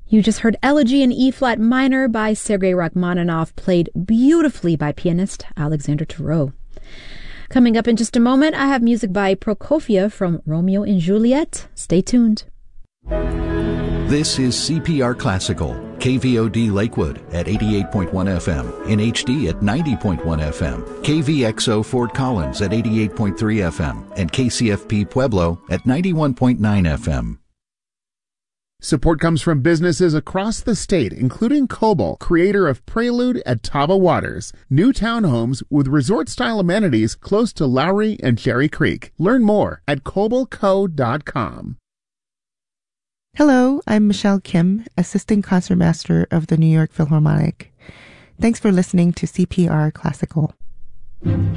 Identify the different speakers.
Speaker 1: You just heard Elegy in E-flat minor by Sergei Rachmaninoff, played beautifully by pianist Alexander Tarot. Coming up in just a moment, I have music by Prokofiev from Romeo and Juliet. Stay tuned.
Speaker 2: This is CPR Classical, KVOD Lakewood at 88.1 FM, in HD at 90.1 FM, KVXO Fort Collins at 88.3 FM, and KCFP Pueblo at 91.9 FM.
Speaker 3: Support comes from businesses across the state, including Cobalt, creator of Prelude at Taba Waters, new townhomes with resort-style amenities close to Lowry and Cherry Creek. Learn more at cobaltco.com.
Speaker 4: Hello, I'm Michelle Kim, Assistant Concertmaster of the New York Philharmonic. Thanks for listening to CPR Classical.